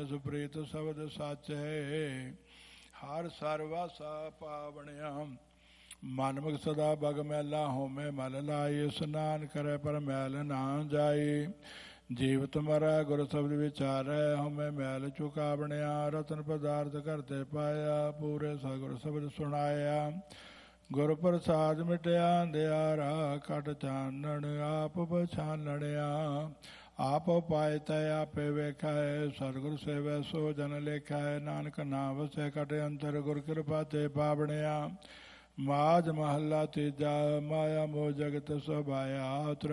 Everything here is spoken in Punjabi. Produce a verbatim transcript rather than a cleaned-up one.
ਜਿਸ ਪ੍ਰੀਤ ਸ਼ਬਦ ਸਾਚੇ। ਹਰ ਸਰਵਾਸਾ ਪਾਵਣਿਆ ਮਨ ਮੁਖ ਸਦਾ ਬਗ ਮੈਲਾ ਹੋਮੇ ਮਲ ਲਾਈ। ਇਸਨਾਨ ਕਰੇ ਪਰ ਮੈਲ ਨਾ ਜਾਈ। ਜੀਵਤ ਮਰੈ ਗੁਰ ਸ਼ਬਦ ਵਿਚਾਰੈ ਹੋਮੇ ਮੈਲ ਚੁਕਾਵਣਿਆ। ਰਤਨ ਪਦਾਰਥ ਕਰਤੇ ਪਾਇਆ ਪੂਰੇ ਸਗੁਰ ਸ਼ਬਦ ਸੁਣਾਇਆ। ਗੁਰ ਪ੍ਰਸਾਦ ਮਿਟਿਆ ਅੰਧਿਆਰਾ ਘਟ ਚਾਨਣ ਆਪ ਪਛਾਨਣਿਆ। ਆਪ ਪਾਇ ਤੈ ਆਪੇ ਵੇਖੈ ਸਤਿਗੁਰ ਸੇਵੈ ਸੋ ਜਨ ਲੇਖੈ। ਨਾਨਕ ਨਾਮ ਵਸੈ ਘਟ ਅੰਤਰ ਗੁਰ ਕਿਰਪਾ ਤੇ ਪਾਵਣਿਆ। ਮਾਝ ਮਹੱਲਾ ਤੀਜਾ। ਮਾਇਆ ਮੋਹ ਜਗਤ ਸਬਾਇਆ